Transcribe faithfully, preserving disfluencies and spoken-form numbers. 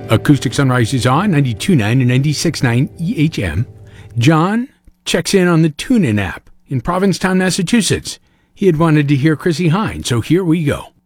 Acoustic Sunrise is on ninety-two point nine and ninety-six point nine E H M. John checks in on the TuneIn app in Provincetown, Massachusetts. He had wanted to hear Chrissie Hynde, so here we go.